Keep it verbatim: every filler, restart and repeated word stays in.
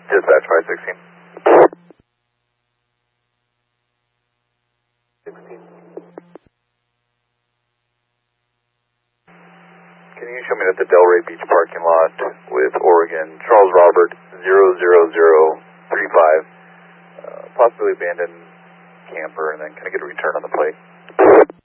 Dispatch five sixteen. sixteen. Can you show me at the Delray Beach parking lot with Oregon, Charles Robert zero zero zero three five, uh, possibly abandoned camper, and then can I get a return on the plate?